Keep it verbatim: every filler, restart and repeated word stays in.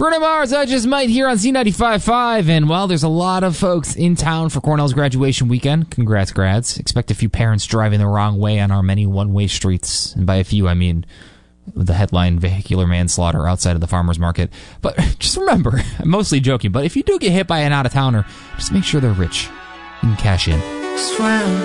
Bruno Mars, I Just Might here on Z ninety-five point five. And while there's a lot of folks in town for Cornell's graduation weekend, congrats, grads. Expect a few parents driving the wrong way on our many one-way streets. And by a few, I mean the headline vehicular manslaughter outside of the farmer's market. But just remember, I'm mostly joking, but if you do get hit by an out-of-towner, just make sure they're rich. You can cash in. Swim.